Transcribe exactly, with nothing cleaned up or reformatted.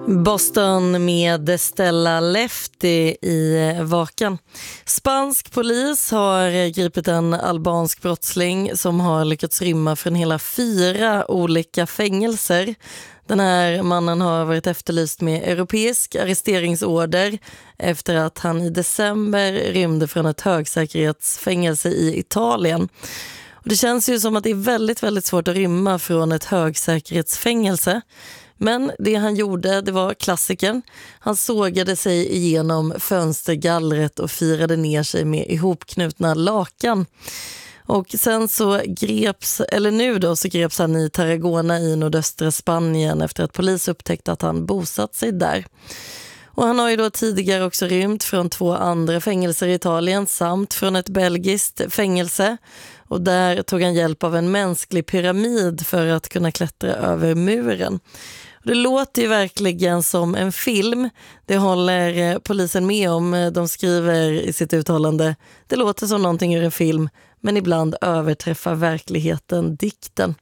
Boston med Stella Lefty i vakan. Spansk polis har gripit en albansk brottsling som har lyckats rymma från hela fyra olika fängelser. Den här mannen har varit efterlyst med europeisk arresteringsorder efter att han i december rymde från ett högsäkerhetsfängelse i Italien. Och det känns ju som att det är väldigt, väldigt svårt att rymma från ett högsäkerhetsfängelse. Men det han gjorde, det var klassikern. Han sågade sig igenom fönstergallret och firade ner sig med ihopknutna lakan. Och sen så greps, eller nu då så greps han i Tarragona i nordöstra Spanien efter att polis upptäckte att han bosatt sig där. Och han har ju då tidigare också rymt från två andra fängelser i Italien samt från ett belgiskt fängelse. Och där tog han hjälp av en mänsklig pyramid för att kunna klättra över muren. Och det låter ju verkligen som en film. Det håller polisen med om. De skriver i sitt uttalande: det låter som någonting ur en film, men ibland överträffar verkligheten dikten.